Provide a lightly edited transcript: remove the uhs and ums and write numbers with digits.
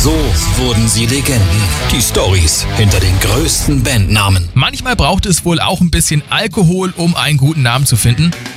So wurden sie Legenden. Die Storys hinter den größten Bandnamen. Manchmal braucht es wohl auch ein bisschen Alkohol, um einen guten Namen zu finden.